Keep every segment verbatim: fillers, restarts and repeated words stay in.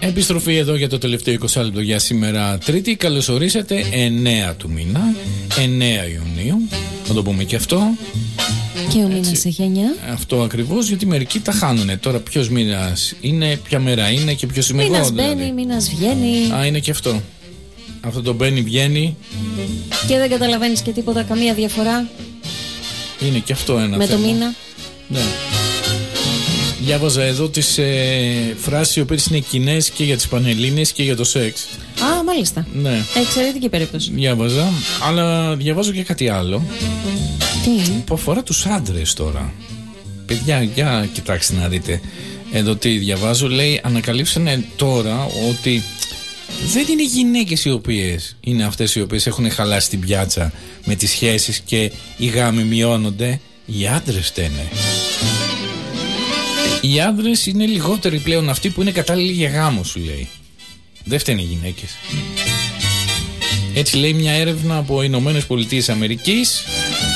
Επιστροφή εδώ για το τελευταίο είκοσι λεπτό για σήμερα Τρίτη. Καλώς ορίσατε, εννέα του μήνα, εννέα Ιουνίου. Θα το πούμε και αυτό. Και ο μήνας έχει εννιά. Αυτό ακριβώς, γιατί μερικοί τα χάνουνε. Τώρα ποιος μήνας είναι, ποια μέρα είναι και ποιος είμαι εγώ. Μήνας δηλαδή. μπαίνει, μήνας βγαίνει. Α, είναι και αυτό. Αυτό το μπαίνει, βγαίνει. Και δεν καταλαβαίνεις και τίποτα, καμία διαφορά. Είναι και αυτό ένα με θέμα. το μήνα. Ναι. Διάβαζα εδώ τις ε, φράσεις οι οποίες είναι κοινές και για τις Πανελλήνιες και για το σεξ. Α, μάλιστα. Ναι. Εξαιρετική περίπτωση. Διάβαζα, αλλά διαβάζω και κάτι άλλο. Τι? Που αφορά τους άντρες τώρα. Παιδιά, για κοιτάξτε να δείτε. Εδώ τι διαβάζω, λέει, ανακαλύψανε τώρα ότι δεν είναι οι γυναίκες οι οποίες είναι αυτές οι οποίες έχουν χαλάσει την πιάτσα με τις σχέσεις και οι γάμοι μειώνονται. Οι άντρες φταίνε. Οι άντρες είναι λιγότεροι πλέον αυτοί που είναι κατάλληλοι για γάμο, σου λέει. Δεν φταίνε οι γυναίκες. Έτσι λέει μια έρευνα από Ηνωμένες Πολιτείες Αμερικής.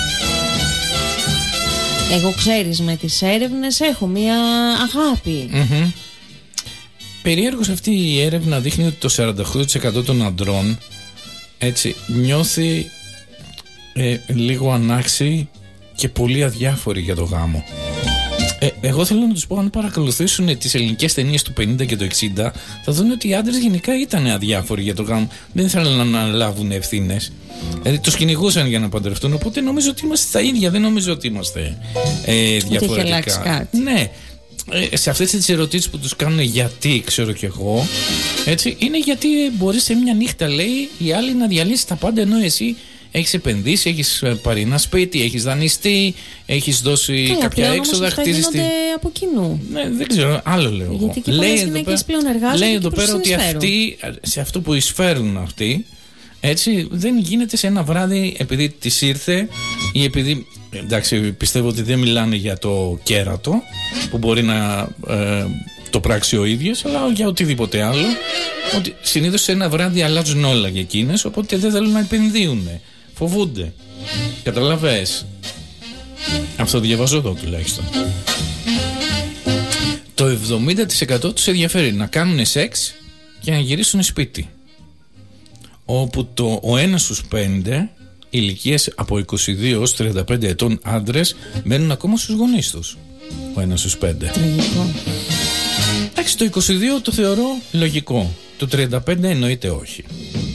Εγώ, ξέρεις, με τις έρευνες έχω μια αγάπη. Mm-hmm. Περίεργος, αυτή η έρευνα δείχνει ότι το σαράντα οκτώ τοις εκατό των αντρών έτσι νιώθει ε, λίγο ανάξιοι και πολύ αδιάφοροι για το γάμο. Ε, εγώ θέλω να τους πω, αν παρακολουθήσουν τις ελληνικές ταινίες του πενήντα και του εξήντα, θα δουν ότι οι άντρες γενικά ήταν αδιάφοροι για το γάμο. Δεν ήθελαν να αναλάβουν ευθύνες. Δηλαδή τους κυνηγούσαν για να παντρευτούν. Οπότε νομίζω ότι είμαστε τα ίδια. Δεν νομίζω ότι είμαστε ε, διαφορετικά. Έχει αλλάξει κάτι. Ναι. Ε, σε αυτές τις ερωτήσεις που τους κάνουν γιατί, ξέρω κι εγώ, έτσι, είναι γιατί μπορείς σε μια νύχτα, λέει, η άλλη να διαλύσει τα πάντα, ενώ εσύ έχεις επενδύσει, έχεις πάρει ένα σπίτι, έχεις δανειστεί, έχεις δώσει Καλά, κάποια έξοδα, χτίζεις τη. Από κοινού. Ναι, δεν ξέρω, άλλο λέω. Γιατί και πολλές γυναίκες πλέον εργάζονται. Λέει και εδώ πέρα ότι αυτοί, σε αυτό που εισφέρουν αυτοί, έτσι, δεν γίνεται σε ένα βράδυ επειδή της ήρθε ή επειδή. Εντάξει, πιστεύω ότι δεν μιλάνε για το κέρατο που μπορεί να ε, το πράξει ο ίδιος, αλλά για οτιδήποτε άλλο. Ότι συνήθως σε ένα βράδυ αλλάζουν όλα για εκείνες, οπότε δεν θέλουν να επενδύουν. Φοβούνται. Καταλαβες. Αυτό διαβάζω εδώ τουλάχιστον. Το εβδομήντα τοις εκατό τους ενδιαφέρει να κάνουν σεξ και να γυρίσουν σπίτι. Όπου το, ο ένας στους πέντε ηλικίες από είκοσι δύο έως τριάντα πέντε ετών άντρες μένουν ακόμα στους γονείς τους. Ο ένας στους πέντε. Τραγικό. Εντάξει, το είκοσι δύο το θεωρώ λογικό. Το τριάντα πέντε εννοείται όχι.